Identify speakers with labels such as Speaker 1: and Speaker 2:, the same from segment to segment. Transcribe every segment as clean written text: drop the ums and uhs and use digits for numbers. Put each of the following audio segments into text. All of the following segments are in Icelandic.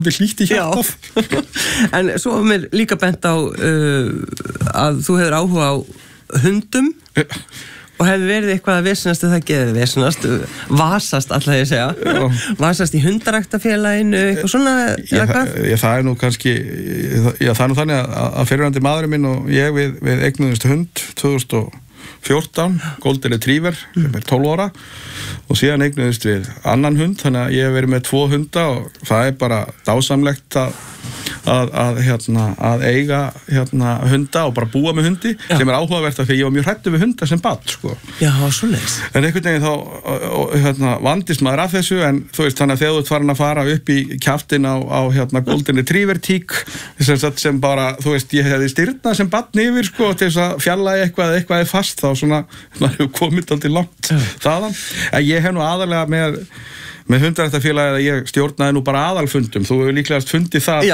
Speaker 1: hlýtt í hjartað.
Speaker 2: En svo var mér líka bent á að þú hefur áhuga á hundum og hefur verið eitthvað að vesenast eða ekki vesenast, vasast alltaf ég segja, vasast í hundaræktafélaginu, eitthvað svona eða hvað?
Speaker 1: Það nú kannski, það nú þannig að fyrirvændi maðurinn minn og ég við eignuðumst hund 2014, Golden Retriever, 12 ára og síðan eignuðumst við annan hund, þannig að ég hef verið með 2 hunda og það bara dásamlegt að eiga hunda og bara búa með hundi sem áhugavert af því ég var mjög hræddur við hunda sem barn, sko.
Speaker 2: Já, svoleiðis.
Speaker 1: En einhvern veginn þá vandist maður af þessu en þú veist, þannig að þegar þú ert farin að fara upp í kjaftin á Golden Retriever tík sem bara, þú veist, ég hefði styrnað sem barn yfir, sko, til þess að fjalla eitthvað er fast, þá svona maður hefur komið aldrei langt þaðan. En ég hef nú aðalega með hundaræktafélagið að ég stjórnaði nú bara aðalfundum. Þú hefur líklegast fundið það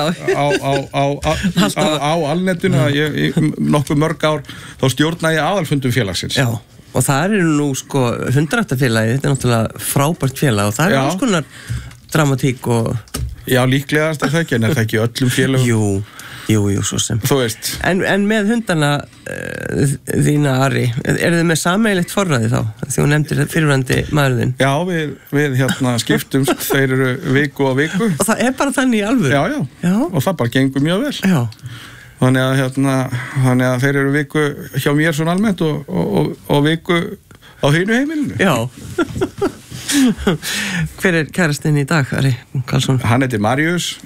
Speaker 1: á alnetinu að ég nokkuð mörg ár þá stjórnaði ég aðalfundum félagsins.
Speaker 2: Já, og það nú sko hundaræktafélagið, þetta náttúrulega frábært félag og það alls konar dramatík og...
Speaker 1: Já, líklegast það ekki, en það ekki öllum félagum.
Speaker 2: Jú, svo sem.
Speaker 1: Þú veist.
Speaker 2: En með hundana þína, Ari, þið með sameiginlegt forræði þá? Því hún nefndir fyrirvændi maðurinn.
Speaker 1: Já, við skiptumst, þeir eru viku á viku. Og
Speaker 2: það bara þannig í alvöru?
Speaker 1: Já. Og það bara gengur mjög vel.
Speaker 2: Já.
Speaker 1: Þannig að þeir eru viku hjá mér svona almennt og viku á hinu heimilinu.
Speaker 2: Já. Hver kærastinn í dag, Ari Karlsson?
Speaker 1: Hann heitir Marius,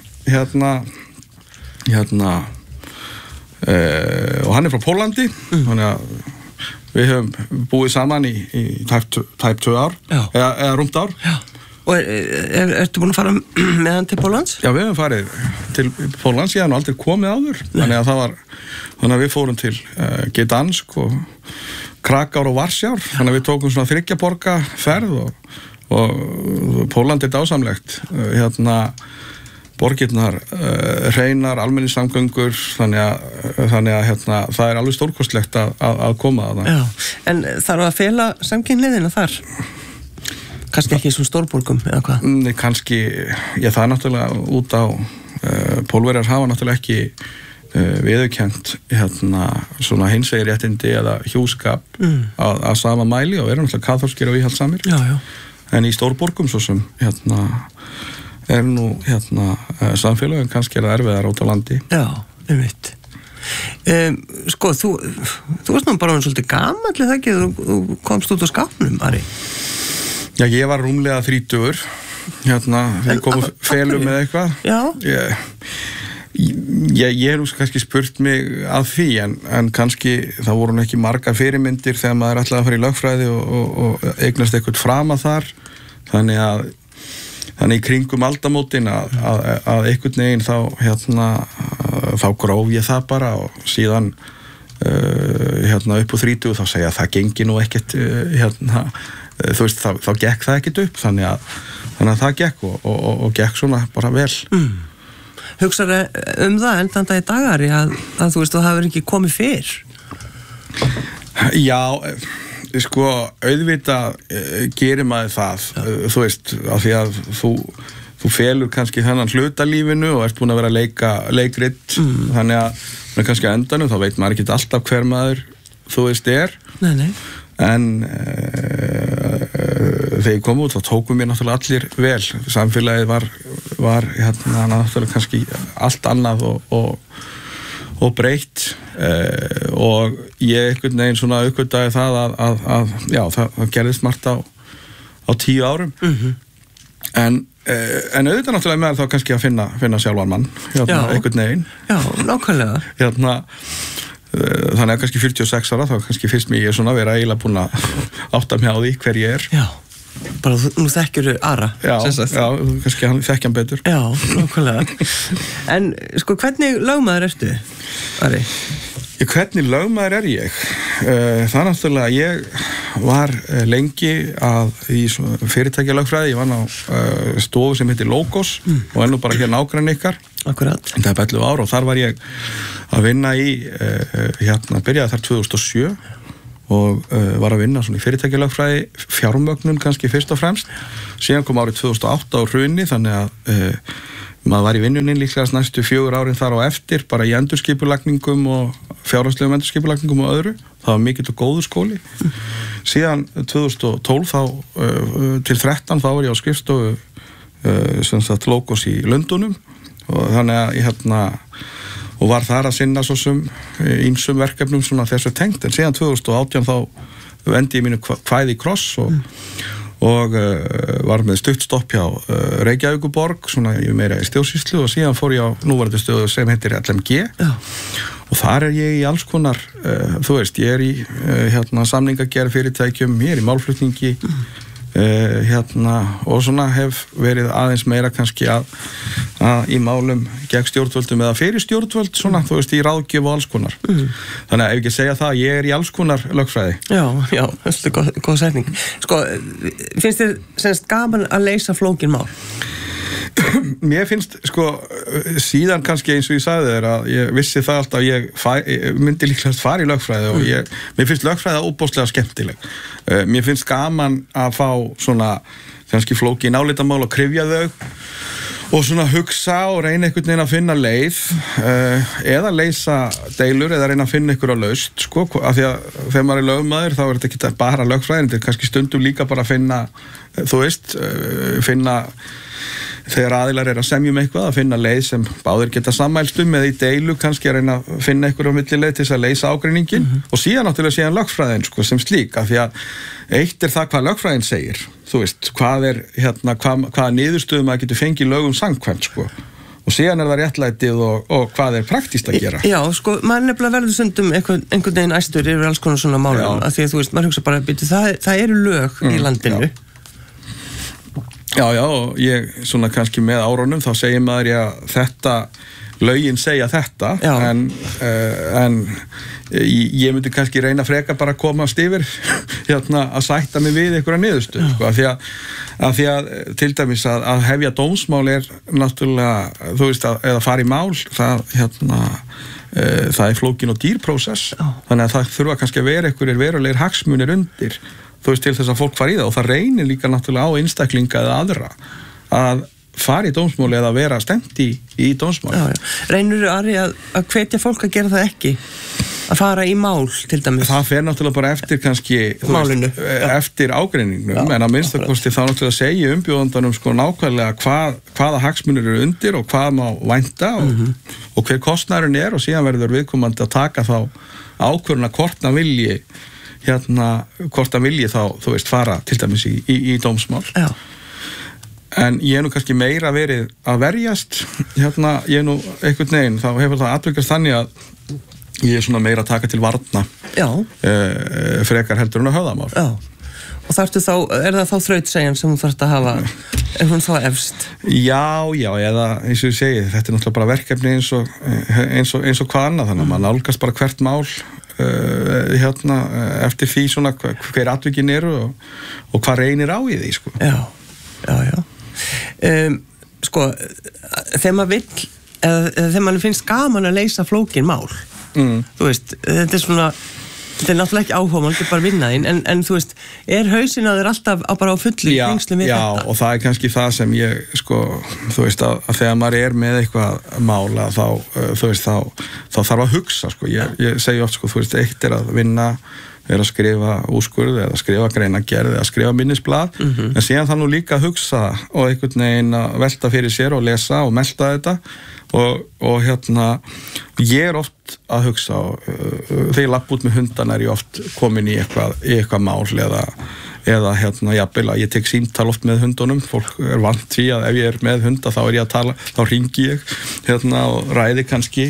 Speaker 1: og hann frá Pólandi þannig að við höfum búið saman í tæp 2 ár eða rúmt ár.
Speaker 2: Og ertu búin að fara með hann til Póllands? Já,
Speaker 1: við höfum farið til Póllands, ég hef nú aldrei komið áður þannig að við fórum til Gdansk og Krakáu og Varsjár, þannig að við tókum svona 3 borga ferð og Pólland dásamlegt borgirnar hreinar, almenningssamgöngur þannig að það alveg stórkostlegt að koma að það.
Speaker 2: Já, en þarf að fela samkynhneigðina þar? Kannski ekki í svona stórborgum eða hvað?
Speaker 1: Nei, kannski, það náttúrulega út á Pólverjar hafa náttúrulega ekki viðurkennt svona hinsegin-réttindi eða hjúskap að sama mæli og eru náttúrulega kaþólskir og íhaldssamir.
Speaker 2: Já. En
Speaker 1: í stórborgum svo sem nú samfélögum kannski það erfiðar út á landi.
Speaker 2: Já, einmitt. Sko, þú varst nú bara svolítið gamall eða ekki, þú komst út á skápnum, Ari?
Speaker 1: Já, ég var rúmlega 30 þegar ég kom felum með eitthvað.
Speaker 2: Já.
Speaker 1: Ég hef nú kannski spurt mig að því en kannski það voru ekki margar fyrirmyndir þegar maður ætlaði að fara í lögfræði og eignast eitthvað fram að þar þannig í kringum aldamótin að einhvern veginn þá gróf ég það bara og síðan upp á 30 þá segja að það gengi nú ekkert þú veist þá gekk það ekkert upp þannig að það gekk og gekk svona bara vel.
Speaker 2: Hugsaðu það endan dag í dagari að þú veist þú hafur ekki komið fyrr?
Speaker 1: Já, sko, auðvitað gerir maður það, þú veist, af því að þú felur kannski þennan hlutalífinu og ert búin að vera að leika leikrit, þannig að kannski á endanum, þá veit maður ekki alltaf hver maður, þú veist,
Speaker 2: Nei.
Speaker 1: En þegar ég kom út, þá tókum mér náttúrulega allir vel, samfélagið var náttúrulega kannski allt annað og breytt og ég einhvern veginn svona uppgötaði það að það gerðist margt á 10 árum en auðvitað náttúrulega með þá kannski að finna sjálfan mann einhvern veginn.
Speaker 2: Já, nákvæmlega.
Speaker 1: Þannig að kannski 46 ára þá kannski fyrst mér ég svona vera eiginlega búin að átta mig á því hver ég er.
Speaker 2: Já. Bara nú þekkjur Ara.
Speaker 1: Já, kannski hann þekkja hann betur.
Speaker 2: Já, nákvæmlega. En sko, hvernig lögmaður ertu, Ari?
Speaker 1: Hvernig lögmaður er ég? Það náttúrulega, ég var lengi í fyrirtækjalögfræði, ég vann á stofu sem heitir Logos og nú bara hér nágrann ykkar.
Speaker 2: Akkurat.
Speaker 1: Það 11 ár og þar var ég að vinna byrjaði þar 2007 og var að vinna svona í fyrirtækjalögfræði, fjármögnun kannski fyrst og fremst. Síðan kom árið 2008 á hruni þannig að maður var í vinnunni líklegast næstu 4 árin þar á eftir, bara í endurskipulagningum og fjárhagslegum endurskipulagningum og öðru. Það var mikill og góður skóli. Síðan 2012 til 13 þá var ég á skrifstofu sem sagt Logos í Lundunum og þannig að ég og var þar að sinna svo sem ýmsum verkefnum svona þessu tengt, en síðan 2018 þá vendi ég mínu kvæði í kross og var með stuttstopp hjá Reykjavíkurborg, svona meira í stjórnsýslu, og síðan fór ég á núverandi stöðu sem heitir LMG. Og þar ég í alls konar, þú veist, ég í samningagerð fyrirtækjum, ég í málflutningi, og svona hef verið aðeins meira kannski að í málum gegn stjórnvöldum eða fyrir stjórnvöld, svona, þú veist, í ráðgjöf og alls konar. Þannig að ef ekki segja það, ég í alls konar lögfræði.
Speaker 2: Já, þetta er góð setning. Sko, finnst þér semst gaman að leysa flókin mál?
Speaker 1: Mér finnst, sko, síðan kannski eins og ég sagði þér að ég vissi það alltaf að ég myndi líklega fara í lögfræði og mér finnst lögfræði óbóðslega skemmtileg. Mér finnst gaman að fá svona kannski flókin álitamál og kryfja þau og svona hugsa og reyna einhvern veginn að finna leið eða leysa deilur eða reyna að finna einhverja lausn, sko, af því að þegar maður er lögmaður þá er þetta ekki bara lögfræðin, þetta er kannski stundum líka bara að finna, þú veist, þegar aðilar að semja eitthvað, að finna leið sem báðir geta sammælst eða í deilu kannski að reyna að finna einhverja millileið til þess að leysa ágreiningin og síðan náttúrulega síðan lögfræðin, sko, sem slík, af því að eitt er það hvað lögfræðin segir, þú veist, hvað er hvaða niðurstöðu maður getur fengið lögum samkvæmt, sko, og síðan er það réttlætið og hvað er praktískt að gera. Já,
Speaker 2: sko, maður nefnilega verður stundum einhvern veginn æstur yfir alls konar svona málum, af því að þú veist, maður hugsa bara, það eru lög í landinu.
Speaker 1: Já, og ég svona kannski með árunum þá segir maður þetta, lögin segja þetta, en ég myndi kannski reyna freka bara að komast yfir að sætta mig við einhverja niðurstöðu, sko, af því að til dæmis að hefja dómsmál er náttúrulega, þú veist, eða fara í mál, það er flókin og dýr prósess, þannig að það þurfa kannski að vera einhverjir verulegir hagsmunir undir, þú veist, til þess að fólk fara í það og það reynir líka náttúrulega á einstaklinga eða aðra að fara í dómsmáli eða vera stemt í dómsmáli.
Speaker 2: Reynir Ari að hvetja fólk að gera það ekki? Að fara í mál, til dæmis? Það
Speaker 1: fer náttúrulega bara eftir kannski,
Speaker 2: málinu,
Speaker 1: eftir ágreiningnum, en að minnstakosti þá náttúrulega segja umbjóðandanum sko nákvæmlega hvaða hagsmunir eru undir og hvað má vænta og hver kostnaðurinn er og síðan verður viðkomandi að taka þá ákvörðun að hvort hann vilji hvort hann vilji þá, þú veist, fara til dæmis í dómsmál. Já. En ég nú kannski meira verið að verjast, ég nú einhvern veginn, þá hefur það atvikast þannig að ég svona meira að taka til varna. Já. Frekar heldur en að höfðamál. Já.
Speaker 2: Og er það þá þrautsegjan sem þú þarft að hafa, er hún þá efst?
Speaker 1: Já, eða eins og ég segi, þetta er náttúrulega bara verkefni eins og hvað annað, þannig að maður nálgast bara hvert mál eftir því svona hver atvikin eru og hvað reynir á í því, sko.
Speaker 2: Já. Sko, þegar maður vill eða þegar maður finnst gaman að leysa flókin mál, þú veist, þetta er svona, þetta er náttúrulega ekki áhuga, maður ekki bara vinna þín, en þú veist, er hausinn að þeir alltaf bara á fullu í tengslum við þetta? Já, og það er kannski það sem ég, sko, þú veist, að þegar maður er með eitthvað mála, þá, þú veist, þá þarf að hugsa, sko, ég segi oft, sko, þú veist, eitt er að vinna, er að skrifa úrskurð eða skrifa greinargerð eða skrifa minnisblað, en síðan það nú líka að hugsa og einhvern veginn að velta fyrir sér og lesa og melta þetta og ég er oft að hugsa og þegar ég lapp út með hundana er ég oft komin í eitthvað mál eða jafnvel að ég tek símtal oft með hundunum, fólk er vant því að ef ég er með hunda þá er ég að tala, þá hringi ég og ræði kannski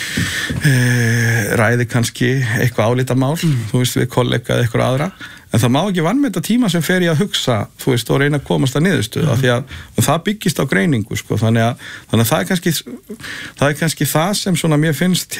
Speaker 2: eitthvað álitamál, þú veist, við kollega eða eitthvað aðra, en það má ekki vanmeta tíma sem fer ég að hugsa, þú veist, og reyna að komast að niðurstöðu, af því að það byggist á greiningu, sko, þannig að það er kannski það sem svona mér finnst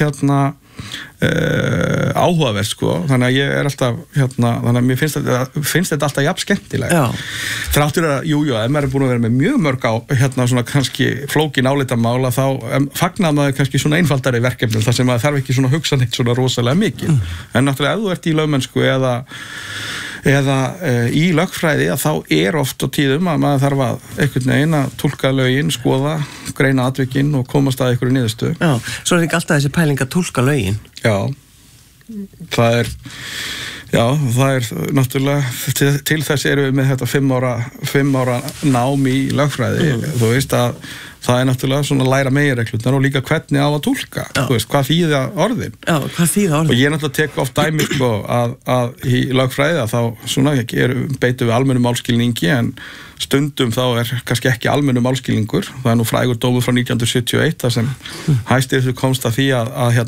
Speaker 2: áhugavert, sko, þannig að ég er alltaf þannig að mér finnst þetta alltaf jafn skemmtilega. Þráttur að, ef maður er búin að vera með mjög mörg á svona kannski flókin álitamála, þá fagnar maður kannski svona einfaldari verkefnum, þar sem maður þarf ekki svona hugsa neitt svona rosalega mikið, en náttúrulega ef þú ert í lögmennsku
Speaker 1: eða í lögfræði að þá oft á tíðum að maður þarf að einhvern veginn að túlka lögin, skoða, greina atvikin og komast að einhverju niðurstöðu.
Speaker 2: Já, svo ekki alltaf þessi pæling að túlka lögin.
Speaker 1: Já, það er náttúrulega til þess erum við með þetta 5 ára nám í lögfræði. Þú veist að það er náttúrulega svona að læra meginreglurnar og líka hvernig á að túlka. Þú veist, hvað þýða orðin?
Speaker 2: Já, hvað þýða orðin?
Speaker 1: Og ég náttúrulega tek oft dæmi sko að í lögfræði að þá svona beitum við almennum málskilningi en stundum þá kannski ekki almennum málskilningur. Það nú frægur dómur frá 1971 þar sem Hæstiréttur komst að því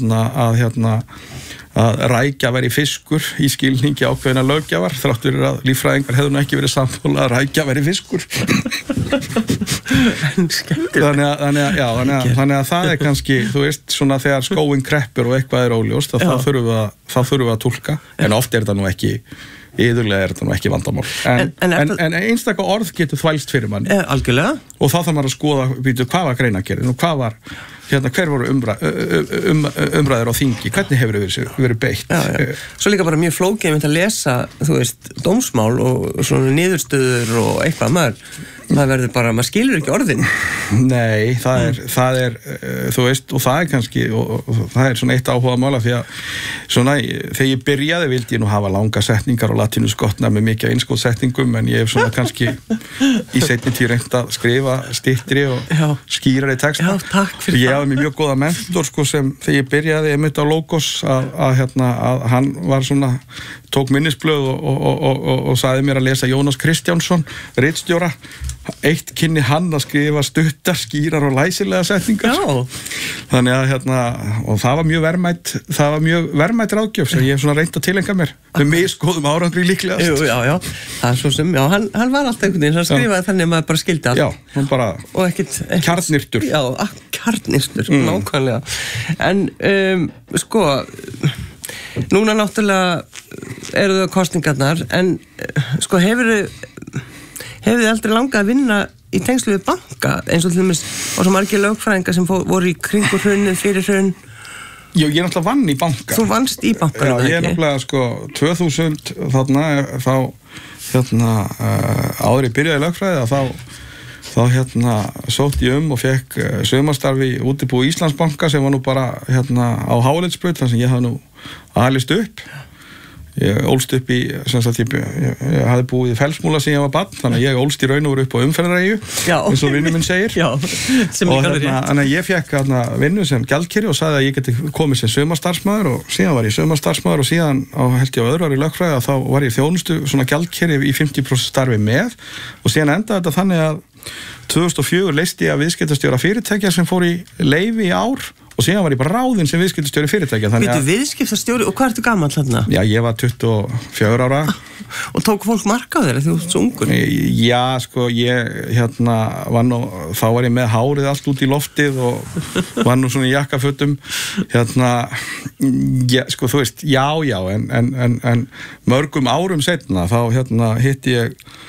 Speaker 1: að rækja væri fiskur í skilningi ákveðina löggjafar þrátt fyrir að líffræðingar hefðu nú ekki verið sammála að rækja væri fiskur. Þannig að það kannski, þú veist, svona þegar skóin kreppur og eitthvað óljóst að þá þurfum við að túlka, en oft þetta nú ekki iðulega þetta nú ekki vandamál en einstaka orð getur þvælst fyrir manni
Speaker 2: algjörlega
Speaker 1: og þá þarf maður að skoða hvað var greinagerðin og hvað var hver voru umræður á þingi, hvernig hefur verið beitt
Speaker 2: Svo líka bara mjög flókið að lesa, þú veist, dómsmál og svona niðurstöður og eitthvað maður verður bara, maður skilur ekki orðin
Speaker 1: Nei, það er þú veist, og það er kannski og það er svona eitt áhugamála því að svona, þegar ég byrjaði vildi ég nú hafa langa setningar og latínuskotna með mikið einskotsetningum en ég hef svona kannski í seinni tíð reynt að skrifa styttri og skýrari texta og ég hafði mér mjög góða mentor sko sem þegar ég byrjaði einmitt á Logos að hann var svona tók minnisblöð og sagði mér að lesa Jónas Kristjánsson ritstjóra eitt kynni hann að skrifa stuttar, skýrar og læsilega setningar þannig að og það var mjög verðmætt ráðgjöf sem ég hef svona reynt að tilengja mér með misgóðum árangri líklegast
Speaker 2: Já, það er svo sem, hann var alltaf einhvern veginn, hann skrifaði þannig að maður bara skildi allt
Speaker 1: Já, hann bara kjarnyrtur
Speaker 2: Já, kjarnyrtur, nákvæmlega en sko núna náttúrulega eru það kosningarnar en sko hefur þið aldrei langað að vinna í tengslu við banka eins og til dæmis og svo margir lögfræðingar sem voru í kringu hrunið fyrir hrun
Speaker 1: Já, ég náttúrulega vann í banka
Speaker 2: Þú vannst í banka
Speaker 1: Já, ég náttúrulega sko 2000 þarna áður ég byrjaði í lögfræði þá sótt ég og fekk sumarstarfi í útibú Íslandsbanka sem var nú bara á Háleitsbraut þar sem ég hafði nú alist upp ég ólst upp í ég hafði búið í Fellsmúla sem ég var barn þannig að ég ólst í raun og veru upp á umferðareigu eins og vinur minn segir og þannig að ég fekk vinnu sem gjaldkeri og sagði að ég geti komið sem sumarstarfsmaður og síðan var ég sumarstarfsmaður og síðan held ég á öðru ári lögfræði að þá var ég þjónustu svona gjaldkeri í 50% starfi með og síðan endaði þetta þannig að 2004 leysti ég að viðskiptastjóra fyrirtækja sem fór í leyfi í ár og síðan var ég bara ráðinn sem viðskiptastjóri fyrirtækja
Speaker 2: Býtu viðskiptastjóri og hvað ertu gamall þarna?
Speaker 1: Já, ég var 24 ára
Speaker 2: Og tók fólk mark á þér þú ert svo ungur?
Speaker 1: Já, sko, ég var nú, þá var ég með hárið allt út í loftið og var nú svona í jakkafötum sko, þú veist, já, en mörgum árum seinna þá hitti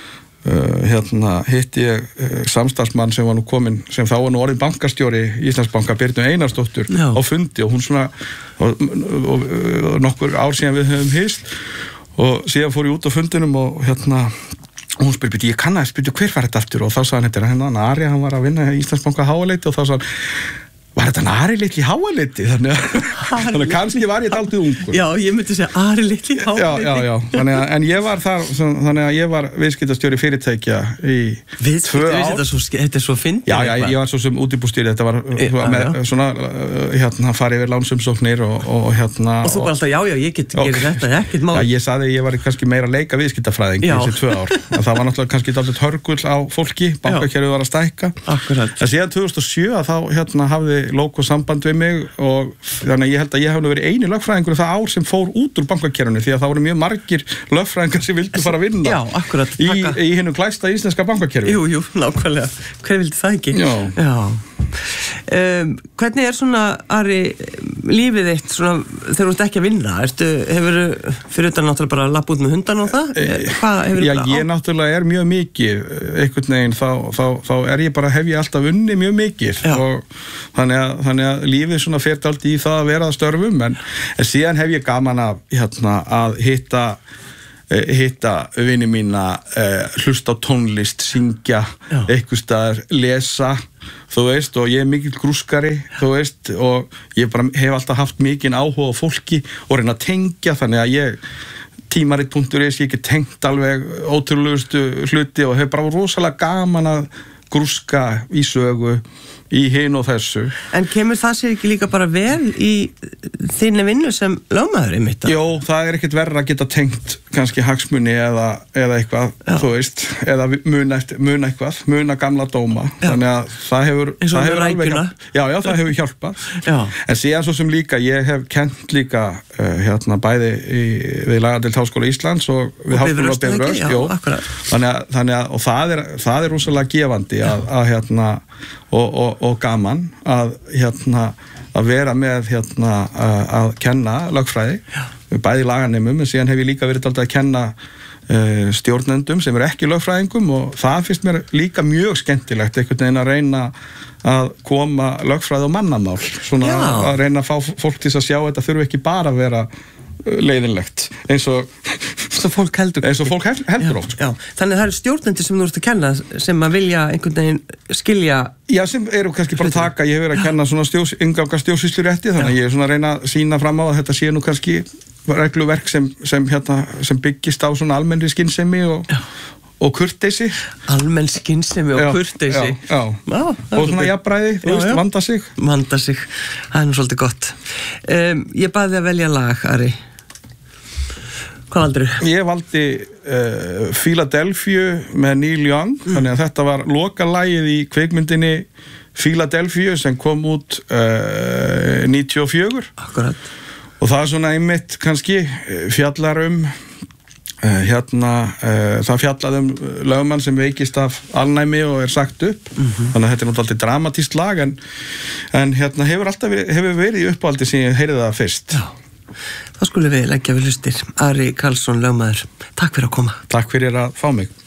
Speaker 1: ég samstarfsmann sem var nú komin sem þá var nú orðin bankastjóri Íslandsbanka Birnu Einarsdóttur á fundi og hún svona og nokkur ár síðan við höfum hist og síðan fór ég út á fundinum og hún spyrir, ég kannaðist, hver var þetta aftur og þá sagði hann, Ari, hann var að vinna í Íslandsbanka Háaleiti og þá sagði hann var þetta Ari litli Háaleiti þannig að kannski var ég dálítið ungur
Speaker 2: Já, ég myndi segja Ari litli Háaleiti
Speaker 1: Já, en ég var þar þannig að ég var viðskiptastjóri fyrirtækja í 2 ár
Speaker 2: Þetta er svo fyndið
Speaker 1: Já, ég var svo sem útibússtjóri þetta var með svona farið yfir lánsumsóknir og
Speaker 2: Og þú bara alltaf, já, ég get gerið þetta ekkert mál
Speaker 1: Já, ég sagði að ég var kannski meira að leika viðskiptafræðing í þessi 2 ár en það var náttúrulega kannski dálítið hörgull á fólki bankakerfið var að stækka
Speaker 2: Akkurat
Speaker 1: En síðan 2007 þá hafði Logos samband við mig og þannig að ég held að ég hef nú verið eini lögfræðingur það ár sem fór út úr bankakerfinu því að það voru mjög margir lögfræðingar sem vildu fara að vinna í hinu glæsta íslenska bankakerfi
Speaker 2: Jú, nákvæmlega, hver vildi það ekki? Já. Hvernig er svona, Ari, lífið þitt svona, þegar þú ert ekki að vinna hefurðu fyrir utan náttúrulega bara að labba út með hundan og það?
Speaker 1: Já, ég náttúrulega mjög mikið einhvern veginn, þá hef ég alltaf unni mjög mikið og þannig að lífið svona fer dálítið í það að vera að störfum en síðan hef ég gaman að hitta hitta vini mína, hlusta á tónlist, syngja, einhvers staðar, lesa, þú veist, og ég mikill grúskari, þú veist, og ég bara hef alltaf haft mikinn áhuga á fólki og reyna að tengja, þannig að ég tímarit.is, ég get tengt alveg ótrúlegustu hluti og hef bara rosalega gaman að grúska í sögu, í hinn og þessu.
Speaker 2: En kemur það sér ekki líka bara vel í þinni vinnu sem lögmaður einmitt?
Speaker 1: Jó, það ekkert verra að geta tengt kannski hagsmuni eða eitthvað, þú veist, eða muna gamla dóma. Þannig að það hefur alveg það hefur hjálpað. En síðan svo sem líka, ég hef kennt líka bæði við lagadeild Háskóla Íslands og við Háskóla Bifröst. Þannig að og það er rosalega gefandi og gaman að vera með að kenna lögfræði, bæði laganemum, en síðan hef ég líka verið að kenna stjórnendum sem eru ekki lögfræðingum og það finnst mér líka mjög skemmtilegt einhvern veginn að reyna að koma lögfræði og mannamál, svona að reyna að fá fólk til að sjá þetta þurfi ekki bara að vera leiðinlegt eins og fólk heldur oft.
Speaker 2: Já, þannig að það eru stjórnendur sem þú ert að kenna sem að vilja einhvern veginn skilja.
Speaker 1: Já, sem eru kannski bara taka, ég hef verið að kenna svona innganga stjórnsýslurétti, þannig að ég er svona að reyna að sýna fram á að þetta sé nú kannski regluverk sem byggist á svona almennri skynsemi og kurteisi.
Speaker 2: Almenn skynsemi og kurteisi.
Speaker 1: Já. Og svona jafnræði, þú veist, vanda sig.
Speaker 2: Vanda sig, það er nú svolítið gott. Ég baði að velja lag, Ari. Hvað valdur þú?
Speaker 1: Ég valdi Philadelphia með Neil Young, þannig að þetta var lokalagið í kvikmyndinni Philadelphia sem kom út 94.
Speaker 2: Akkurat.
Speaker 1: Og það er svona einmitt kannski fjallar það fjallaði lögmann sem veikist af alnæmi og er sagt upp, þannig að þetta er náttúrulega dramatískt lag en hefur verið í uppáldi sem ég heyrði það fyrst.
Speaker 2: Já. Þá skulum við leggja við hlustir. Ari Karlsson, lögmaður, takk fyrir að koma.
Speaker 1: Takk fyrir að fá mig.